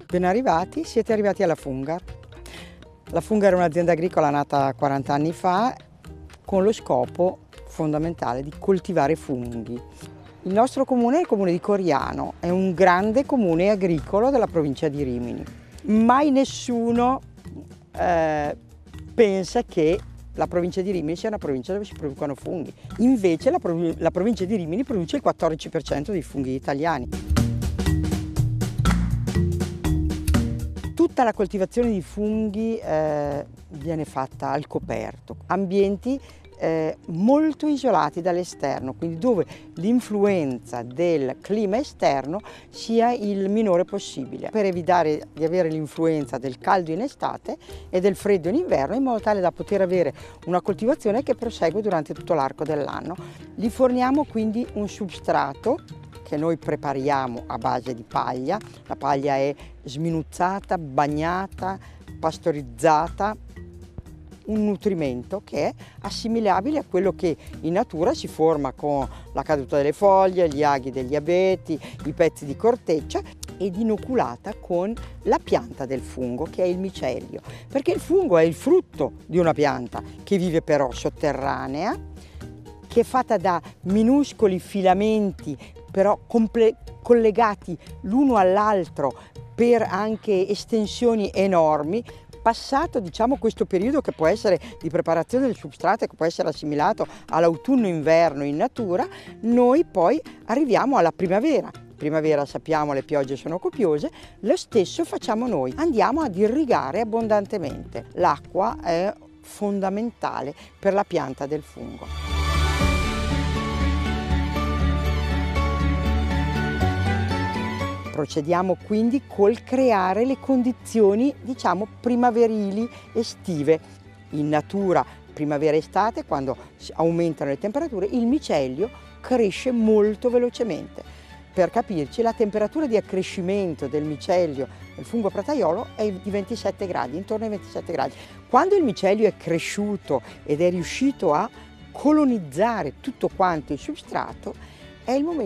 Ben arrivati, siete arrivati alla Fungar. La Fungar è un'azienda agricola nata 40 anni fa con lo scopo fondamentale di coltivare funghi. Il nostro comune è il comune di Coriano, è un grande comune agricolo della provincia di Rimini. Mai nessuno pensa che la provincia di Rimini sia una provincia dove si producono funghi. Invece la provincia di Rimini produce il 14% dei funghi italiani. Tutta la coltivazione di funghi viene fatta al coperto, ambienti molto isolati dall'esterno, quindi dove l'influenza del clima esterno sia il minore possibile, per evitare di avere l'influenza del caldo in estate e del freddo in inverno, in modo tale da poter avere una coltivazione che prosegue durante tutto l'arco dell'anno. Gli forniamo quindi un substrato che noi prepariamo a base di paglia. La paglia è sminuzzata, bagnata, pastorizzata, un nutrimento che è assimilabile a quello che in natura si forma con la caduta delle foglie, gli aghi degli abeti, i pezzi di corteccia, ed inoculata con la pianta del fungo, che è il micelio, perché il fungo è il frutto di una pianta che vive però sotterranea, che è fatta da minuscoli filamenti però collegati l'uno all'altro per anche estensioni enormi. Passato questo periodo che può essere di preparazione del substrato e che può essere assimilato all'autunno-inverno in natura, noi poi arriviamo alla primavera. Primavera, sappiamo, le piogge sono copiose, lo stesso facciamo noi, andiamo ad irrigare abbondantemente. L'acqua è fondamentale per la pianta del fungo. Procediamo quindi col creare le condizioni, primaverili, estive. In natura, primavera-estate, quando aumentano le temperature, il micelio cresce molto velocemente. Per capirci, la temperatura di accrescimento del micelio del fungo prataiolo è di 27 gradi, intorno ai 27 gradi. Quando il micelio è cresciuto ed è riuscito a colonizzare tutto quanto il substrato, è il momento